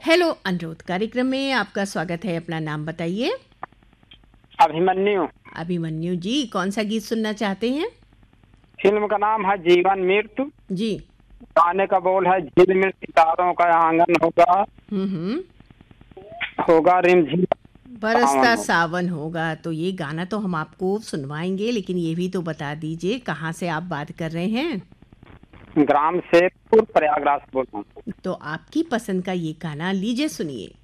Hello अनुरोध कार्यक्रम में आपका स्वागत है। अपना नाम बताइए। अभिमन्यु। अभिमन्यु जी, कौन सा गीत सुनना चाहते हैं? फिल्म का नाम है जीवन मृत्यु। जी। गाने का बोल है झिलमिल सितारों का आंगन होगा, हम्म। होगा रिमझिम सावन बरसता होगा। सावन होगा, तो ये गाना तो हम आपको सुनवाएंगे, लेकिन ये भी तो बता दीजिए कहाँ से आप बात कर रहे हैं? ग्राम शेखपुर प्रयागराज बोल रहा हूँ। तो आपकी पसंद का ये गाना लीजिए, सुनिए।